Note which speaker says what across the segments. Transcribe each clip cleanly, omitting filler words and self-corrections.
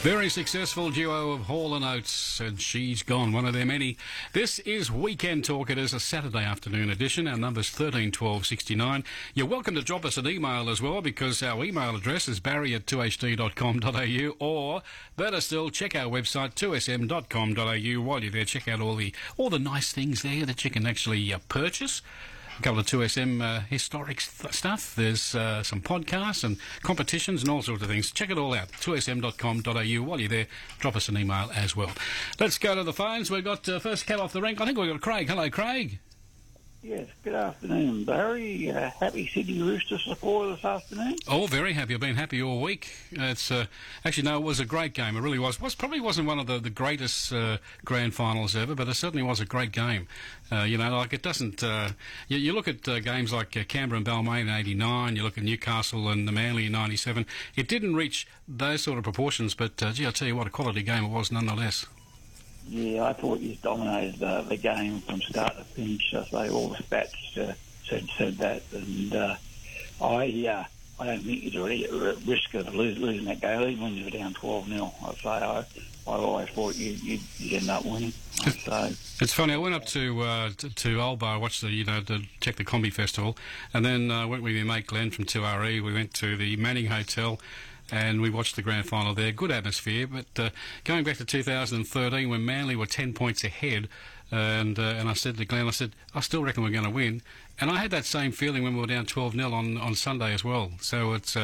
Speaker 1: Very successful duo of Hall & Oates, and She's Gone, one of their many. This is Weekend Talk. It is a Saturday afternoon edition. Our number's 13 12 69. You're welcome to drop us an email as well, because our email address is barry@2hd.com.au, or better still, check our website 2sm.com.au. While you're there, check out all the nice things there that you can actually purchase. A couple of 2SM historic stuff. There's some podcasts and competitions and all sorts of things. Check it all out, 2sm.com.au. While you're there, drop us an email as well. Let's go to the phones. We've got first cab off the rank. I think we've got Craig. Hello, Craig.
Speaker 2: Yes, good afternoon, Barry. Happy Sydney Roosters supporter this afternoon.
Speaker 1: Oh, very happy. I've been happy all week. It's actually, no, it was a great game. It really was. Probably wasn't one of the greatest grand finals ever, but it certainly was a great game. It doesn't... you look at games like Canberra and Balmain in 89, you look at Newcastle and the Manly in 97. It didn't reach those sort of proportions, but, I tell you what, a quality game it was nonetheless.
Speaker 2: Yeah, I thought you dominated the game from start to finish. I say all the stats said that, and I don't think you'd risk of losing that game, even when you were down 12-0. I always thought you'd end up winning. So
Speaker 1: it's funny. I went up to Albar, watched to check the Combi Festival, and then went with my mate Glenn from 2RE. We went to the Manning Hotel, and we watched the grand final there. Good atmosphere, but going back to 2013 when Manly were 10 points ahead, and I said to Glenn, I still reckon we're going to win. And I had that same feeling when we were down 12-0 on Sunday as well. So it's,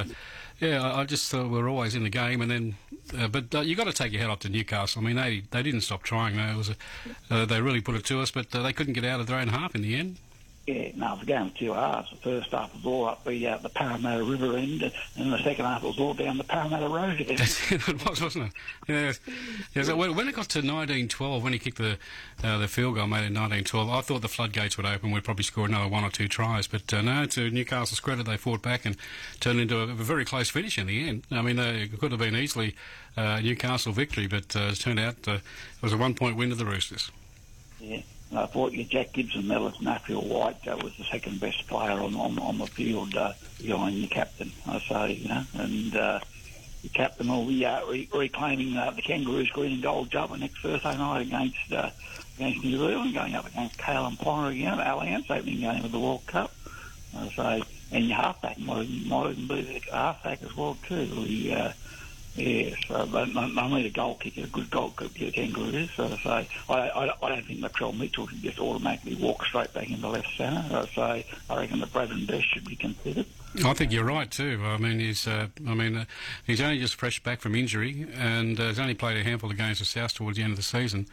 Speaker 1: I just thought we were always in the game. And then, but you got to take your head off to Newcastle. I mean, they didn't stop trying. They really put it to us, but they couldn't get out of their own half in the end.
Speaker 2: Yeah, no, it was a game of two halves. The first half was all up the Parramatta River end, and the second half was all down the Parramatta Road end.
Speaker 1: It was, wasn't it? Yeah. So when it got to 19-12, when he kicked the field goal made in 19-12, I thought the floodgates would open. We'd probably score another one or two tries. But no, to Newcastle's credit, they fought back and turned into a very close finish in the end. I mean, it could have been easily a Newcastle victory, but it turned out it was a 1-point win to the Roosters.
Speaker 2: Yeah. I thought your Jack Gibson medalist Nuffield White was the second best player on the field behind your captain, I say, and your captain will be reclaiming the Kangaroos green and gold jumper next Thursday night against New Zealand, going up against Kalen Ponga again at Allianz, opening game of the World Cup. I say, and your halfback might even be the halfback as well too. Yes, but not only the goal kicker, a good goal kicker, Kangaroos. So I don't think Latrell Mitchell should just automatically walk straight back into left centre. I reckon that Braden Best should be considered.
Speaker 1: I think you're right too. I mean, he's only just fresh back from injury, and he's only played a handful of games for South towards the end of the season.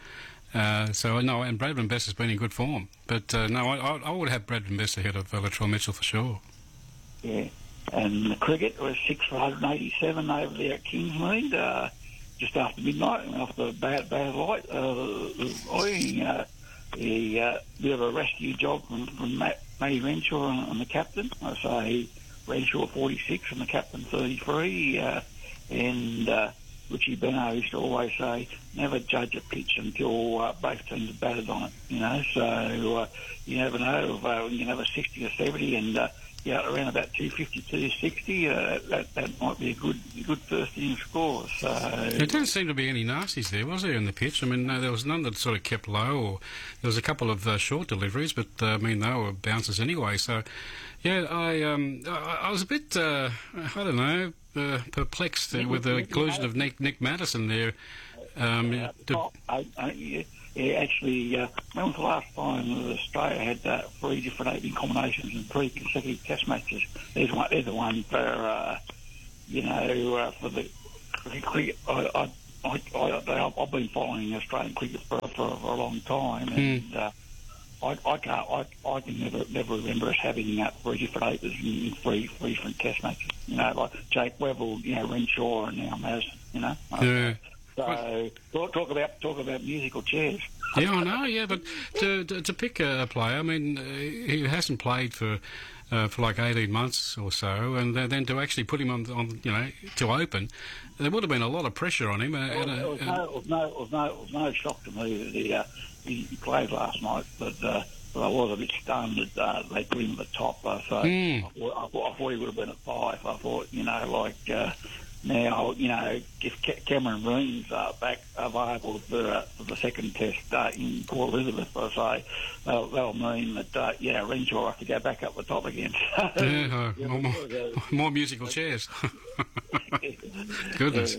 Speaker 1: And Braden Best has been in good form. But I would have Braden Best ahead of Latrell Mitchell for sure.
Speaker 2: Yeah. And the cricket was 6 for 187 over there at Kingsmead, just after midnight, off the bad light. Bit of a rescue job from Matty Renshaw and the captain. I say Renshaw 46 and the captain 33. And Richie Beno used to always say, never judge a pitch until both teams have batted on it. So you never know when you can have a 60 or 70 and around about 250, 260, that might be a good first inning score. So
Speaker 1: there didn't seem to be any nasties there, was there, in the pitch? I mean, no, there was none that sort of kept low, or there was a couple of short deliveries, but they were bounces anyway. So, yeah, I was a bit, perplexed with the inclusion of Nick Maddison there.
Speaker 2: Actually, when was the last time that Australia had 3 different opening combinations in 3 consecutive Test matches? There's the one for the cricket. I've been following Australian cricket for a long time, and I can never remember us having 3 different openers in 3 different Test matches. Like Jake Webber, Renshaw, and now Madison.
Speaker 1: Yeah.
Speaker 2: So talk about musical chairs.
Speaker 1: Yeah, I know. Yeah, but to pick a player, I mean, he hasn't played for like 18 months or so, and then to actually put him on to open, there would have been a lot of pressure on him.
Speaker 2: It was no shock to me that he played last night, but I was a bit stunned that they put him at the top. I thought he would have been at 5. I thought, Now, if Cameron Green's back available for the second test in Port Elizabeth, I say, that'll mean that, Renshaw will have to go back up the top again.
Speaker 1: More musical chairs. Goodness.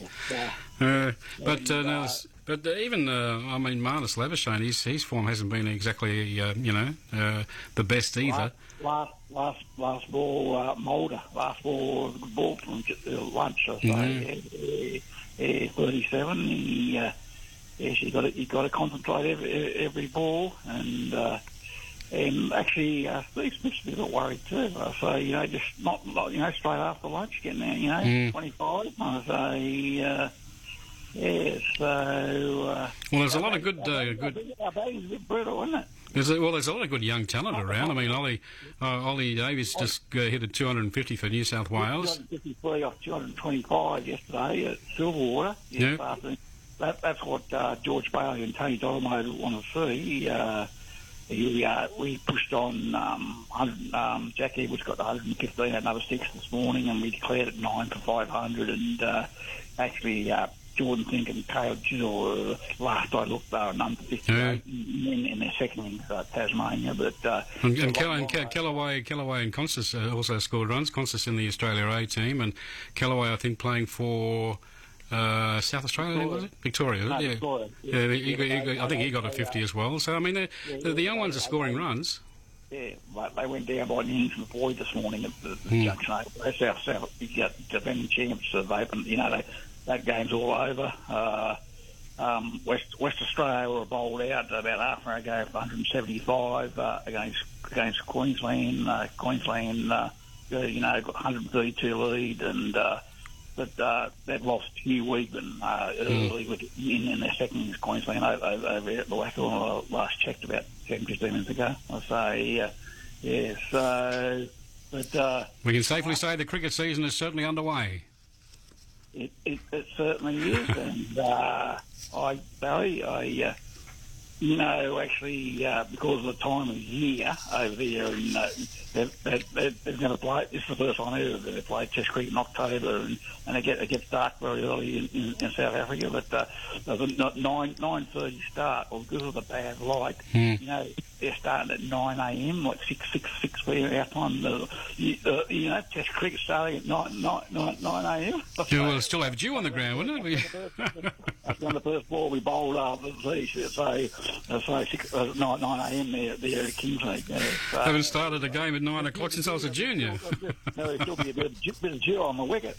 Speaker 1: But even, Marnus Labuschagne, his form hasn't been exactly, the best either.
Speaker 2: Last ball, Mulder. Last ball from lunch, I say. 37. You got to concentrate every ball, and actually, Steve Smith's a bit worried too. I say, just not straight after lunch, getting there, 25. I say. Well,
Speaker 1: there's a lot of good.
Speaker 2: Our batting's a bit brutal, isn't it?
Speaker 1: There's a lot of good young talent around. I mean, Ollie Davies just hit a 250 for New South Wales.
Speaker 2: 253 off 225 yesterday at Silverwater. That's what George Bailey and Tony Dolomode want to see. We pushed on 100. Jack Edwards got 115, had another 6 this morning, and we declared at 9 for 500. And actually, Jordan Fink and Caleb Chisel, last I looked, they were none for 58 in their second innings, Tasmania. But
Speaker 1: Kellaway and Constance also scored runs. Constance in the Australia A team, and Kellaway, I think, playing for South Australia, was it? Victoria.
Speaker 2: No,
Speaker 1: yeah.
Speaker 2: Victoria.
Speaker 1: I think he got a 50 as well. So, I mean, the young ones are scoring runs.
Speaker 2: Yeah, but they went down by an innings and void this morning at the Junction A. South, you got defending champs, they've opened, that game's all over. West Australia were bowled out about half an hour ago for 175 against Queensland. Queensland, got 132 lead, and but they've lost Hugh Weedman early in their second innings. Queensland over at the Wackle. Last checked about 10-15 minutes ago. I say, so. But
Speaker 1: we can safely say the cricket season is certainly underway.
Speaker 2: It certainly is, and Barry, because of the time of year over there, and they're going to play. This is the first time ever they play Test cricket in October, and it gets dark very early in South Africa. But the 9:30 start, well, because of the bad light, they're starting at 9 a.m. like 6 p.m. our time. Test cricket starting at 9 a.m.
Speaker 1: We'll still have dew on the ground, wouldn't it?
Speaker 2: On the first ball we bowled up at least, say 9 a.m. there at Kingsley.
Speaker 1: Haven't started a game at 9 o'clock since I was a junior.
Speaker 2: There'll still be a bit of dew on the wicket.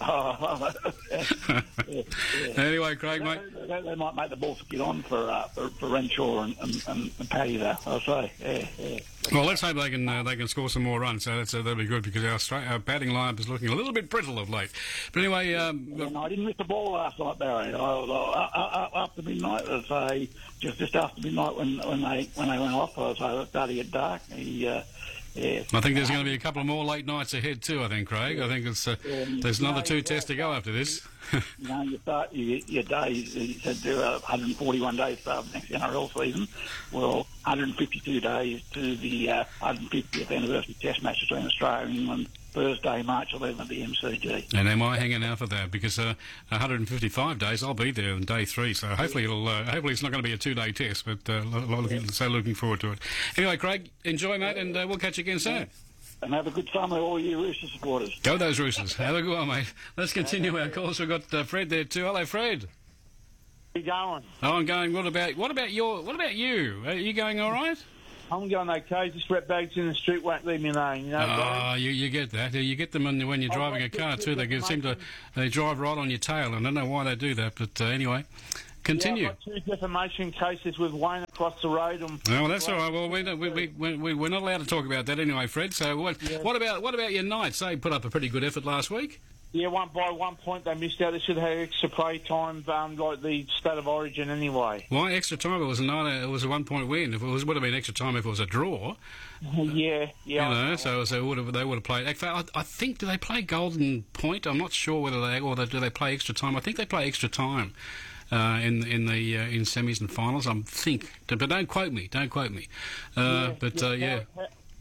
Speaker 1: Anyway, Craig, mate.
Speaker 2: They might make the balls get on for Renshaw and Paddy, though, I'll say.
Speaker 1: Well, let's hope they can score some more runs. So that'll be good, because our batting lineup is looking a little bit brittle of late. But anyway, I
Speaker 2: didn't miss the ball last night, Barry. After midnight, I'd say just after midnight when they went off, I was starting to get dark.
Speaker 1: I think there's going to be a couple of more late nights ahead too. I think, Craig. I think there's another 2 tests to go after this.
Speaker 2: You start your days. You said 141 days start the next NRL season. Well, 152 days to the 150th anniversary Test match between Australia and England. Thursday, March 11th at the MCG.
Speaker 1: And am I hanging out for that? Because 155 days, I'll be there on day 3. So hopefully it's not going to be a 2-day test. But looking forward to it. Anyway, Craig, enjoy, mate, and we'll catch you again soon.
Speaker 2: And have a good summer, all you Rooster supporters.
Speaker 1: Go those Roosters. Have a good one, mate. Let's continue our calls. We've got Fred there too. Hello, Fred.
Speaker 3: How you going?
Speaker 1: Oh, I'm going. What about you? Are you going all right?
Speaker 3: I'm going okay. Just rat bags in the street won't leave me alone.
Speaker 1: You get that. You get them when you're driving a car too. They drive right on your tail. I don't know why they do that, but anyway, continue.
Speaker 3: Yeah, I've got 2 defamation cases with Wayne across the road.
Speaker 1: Well, that's all right. Well, we're not allowed to talk about that anyway, Fred. So what about your Knights? They put up a pretty good effort last week.
Speaker 3: Yeah, by 1 point they missed out. They should have had extra play time, like the State of Origin anyway.
Speaker 1: Why extra time? It was a 1-point win. If it would have been extra time if it was a draw.
Speaker 3: Yeah.
Speaker 1: So they would have played. In fact, I think, do they play Golden Point? I'm not sure whether do they play extra time. I think they play extra time. In semis and finals, I think, but don't quote me.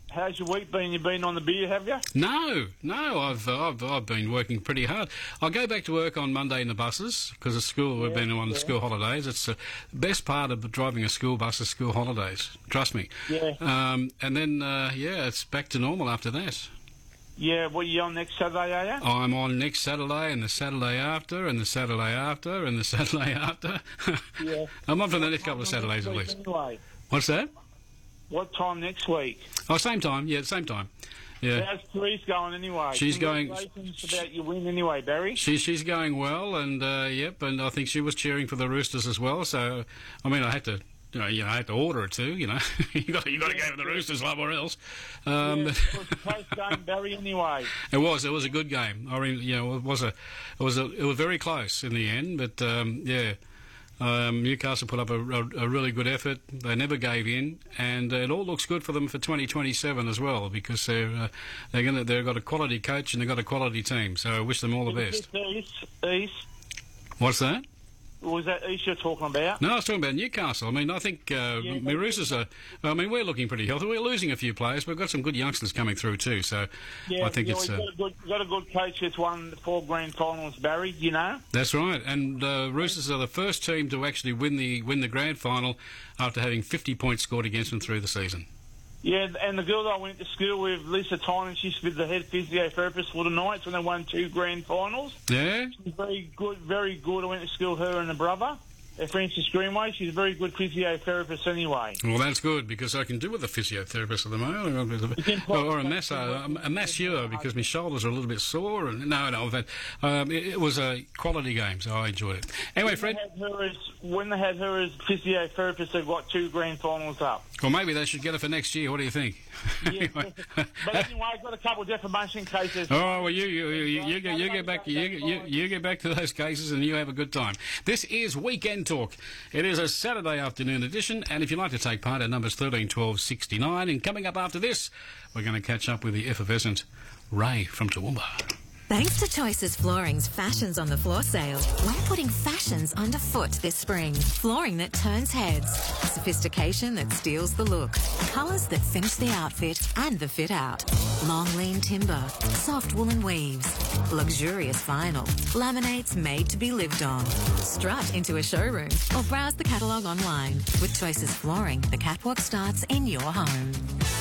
Speaker 3: How's your week been? You been on the beer, have you?
Speaker 1: No, I've been working pretty hard. I go back to work on Monday in the buses because at school we've been on the school holidays. It's the best part of driving a school bus is school holidays. Trust me.
Speaker 3: Yeah.
Speaker 1: And then it's back to normal after that.
Speaker 3: Yeah, what are you on next Saturday, are you?
Speaker 1: I'm on next Saturday and the Saturday after and the Saturday after and the Saturday after.
Speaker 3: Yeah.
Speaker 1: I'm on for the next couple of Saturdays at least.
Speaker 3: Anyway,
Speaker 1: What's that?
Speaker 3: what time next week?
Speaker 1: Oh, same time. Yeah, same time. Yeah.
Speaker 3: How's Therese going anyway?
Speaker 1: She's going-
Speaker 3: Congratulations about your win anyway, Barry.
Speaker 1: She's going well, and and I think she was cheering for the Roosters as well. So, I mean, I had to, I had to order it too. You know, you got to go for the Roosters, love or else.
Speaker 3: Yeah,
Speaker 1: But
Speaker 3: it was a close game, Barry. Anyway.
Speaker 1: it was a good game. I mean, it was very close in the end. But Newcastle put up a really good effort. They never gave in, and it all looks good for them for 2027 as well because they've got a quality coach and they've got a quality team. So I wish them all the best.
Speaker 3: East.
Speaker 1: What's that?
Speaker 3: Was that East you're talking about?
Speaker 1: No, I was talking about Newcastle. I mean, I think my Roosters are. I mean, we're looking pretty healthy. We're losing a few players, but we've got some good youngsters coming through too. So I think it's.
Speaker 3: We've got a good coach that's won 4 grand finals, Barry. You know.
Speaker 1: That's right, and Roosters are the first team to actually win the grand final after having 50 points scored against them through the season.
Speaker 3: Yeah, and the girl that I went to school with, Lisa Tynan, she's the head physiotherapist for the Knights when they won 2 grand finals.
Speaker 1: Yeah.
Speaker 3: She's very good, very good. I went to school with her and her brother. Francis Greenway, she's a very good physiotherapist anyway.
Speaker 1: Well, that's good because I can do with a physiotherapist at the moment, or a masseur because my shoulders are a little bit sore. And it was a quality game, so I enjoyed it. Anyway, Fred.
Speaker 3: When they had her as physiotherapist, they got 2 grand finals up.
Speaker 1: Well, maybe they should get it for next year. What do you think?
Speaker 3: Yeah. But anyway, I've got a couple of defamation cases.
Speaker 1: Oh well, you get back you get back to those cases and you have a good time. This is Weekend Talk. It is a Saturday afternoon edition, and if you'd like to take part, our number's 13 12 69. And coming up after this, we're going to catch up with the effervescent Ray from Toowoomba.
Speaker 4: Thanks to Choices Flooring's Fashions on the Floor sale, we're putting fashions underfoot this spring. Flooring that turns heads, sophistication that steals the look, colours that finish the outfit and the fit out. Long lean timber, soft woolen weaves, luxurious vinyl, laminates made to be lived on. Strut into a showroom or browse the catalogue online. With Choices Flooring, the catwalk starts in your home.